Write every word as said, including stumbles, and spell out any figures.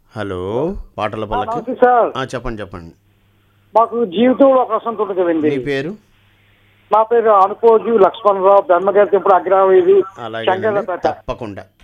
Hello పాటల ఆ, పల్లకి. నమస్తే సార్. ఆ, చెప్పండి చెప్పండి. మాకు జీవితంలో ఒక వసంత ఉంటుంది కదండి. మీ పేరు? నా పేరు అనుకోజు లక్ష్మణరావు, బ్రహ్మగారి ఇప్పుడు అగ్రవేది, అలాగేనండి, శంకరపేట. తప్పకుండా